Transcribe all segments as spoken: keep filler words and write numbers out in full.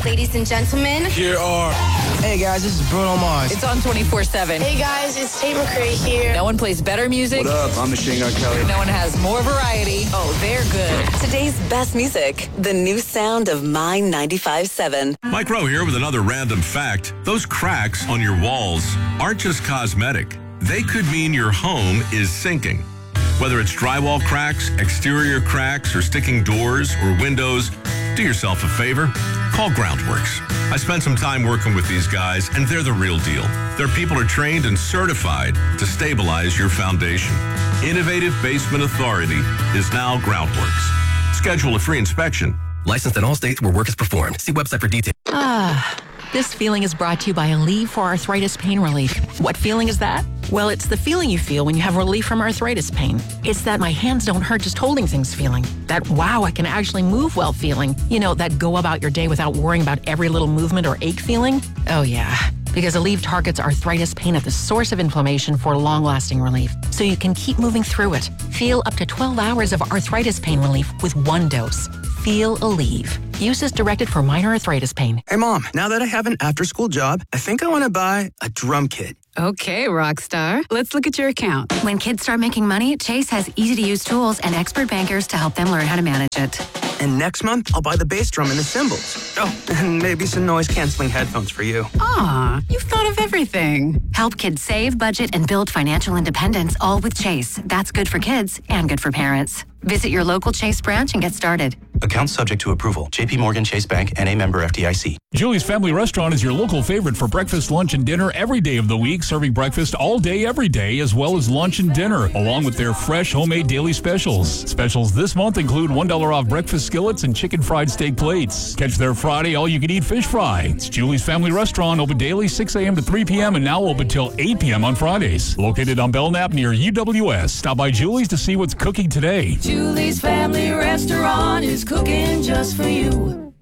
Ladies and gentlemen, here are... Hey guys, this is Bruno Mars. It's on twenty-four seven. Hey guys, it's Tate McRae here. No one plays better music. What up? I'm Machine Gun Kelly. No one has more variety. Oh, they're good. Today's best music, the new sound of My ninety-five seven. Mike Rowe here with another random fact. Those cracks on your walls aren't just cosmetic. They could mean your home is sinking. Whether it's drywall cracks, exterior cracks, or sticking doors or windows, do yourself a favor. Call Groundworks. I spent some time working with these guys, and they're the real deal. Their people are trained and certified to stabilize your foundation. Innovative Basement Authority is now Groundworks. Schedule a free inspection. Licensed in all states where work is performed. See website for details. Ah, this feeling is brought to you by Aleve for Arthritis Pain Relief. What feeling is that? Well, it's the feeling you feel when you have relief from arthritis pain. It's that my hands don't hurt just holding things feeling. That wow, I can actually move well feeling. You know, that go about your day without worrying about every little movement or ache feeling. Oh yeah, because Aleve targets arthritis pain at the source of inflammation for long-lasting relief, so you can keep moving through it. Feel up to twelve hours of arthritis pain relief with one dose. Feel Aleve. Use is directed for minor arthritis pain. Hey Mom, now that I have an after-school job, I think I want to buy a drum kit. Okay, Rockstar. Let's look at your account. When kids start making money, Chase has easy-to-use tools and expert bankers to help them learn how to manage it. And next month, I'll buy the bass drum and the cymbals. Oh, and maybe some noise-canceling headphones for you. Aw, you've thought of everything. Help kids save, budget, and build financial independence, all with Chase. That's good for kids and good for parents. Visit your local Chase branch and get started. Account subject to approval. J P Morgan Chase Bank, N A member F D I C. Julie's Family Restaurant is your local favorite for breakfast, lunch, and dinner every day of the week, serving breakfast all day, every day, as well as lunch and dinner, along with their fresh homemade daily specials. Specials this month include one dollar off breakfast skillets and chicken fried steak plates. Catch their Friday all-you-can-eat fish fry. It's Julie's Family Restaurant, open daily six a.m. to three p.m. and now open till eight p.m. on Fridays. Located on Belknap near U W S. Stop by Julie's to see what's cooking today. Julie's Family Restaurant is cooking just for you.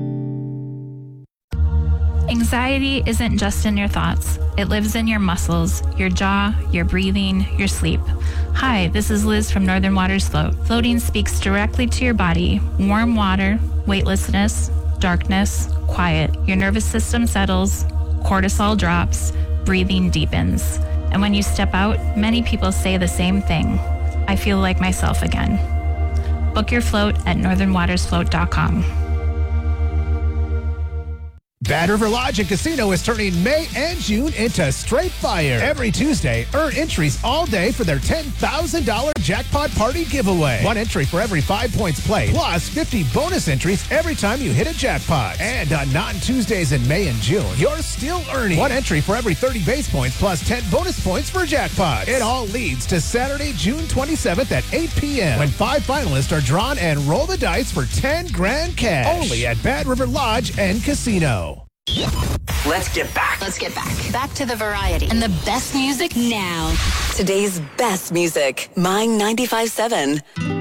Anxiety isn't just in your thoughts. It lives in your muscles, your jaw, your breathing, your sleep. Hi, this is Liz from Northern Waters Float. Floating speaks directly to your body. Warm water, weightlessness, darkness, quiet. Your nervous system settles, cortisol drops, breathing deepens. And when you step out, many people say the same thing. I feel like myself again. Book your float at northern waters float dot com. Bad River Lodge and Casino is turning May and June into straight fire. Every Tuesday, earn entries all day for their ten thousand dollars jackpot party giveaway. One entry for every five points played, plus fifty bonus entries every time you hit a jackpot. And on non-Tuesdays in May and June, you're still earning one entry for every thirty base points, plus ten bonus points for jackpots. It all leads to Saturday, June twenty-seventh at eight p.m. when five finalists are drawn and roll the dice for ten grand cash. Only at Bad River Lodge and Casino. Let's get back. Let's get back. Back to the variety. And the best music now. Today's best music, My ninety-five seven.